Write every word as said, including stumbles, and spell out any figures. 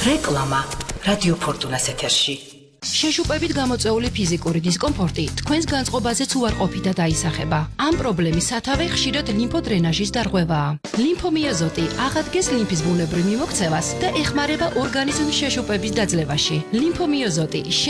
რეკლამა რადიო ფორტუნას ეთერში. შეშუპებით გამოწვეული ფიზიკური დისკომფორტი თქვენს განწყობაზეც უარყოფით და დაისახება. ამ პრობლემის სათავე ხშირად ლიმფოდრენაჟის დარღვევაა. ლიმფომიოზოტი აღადგენს ლიმფის ბუნებრივ მიმოქცევას და ეხმარება ორგანიზმის შეშუპების დაძლევაში. ლიმფომიოზოტი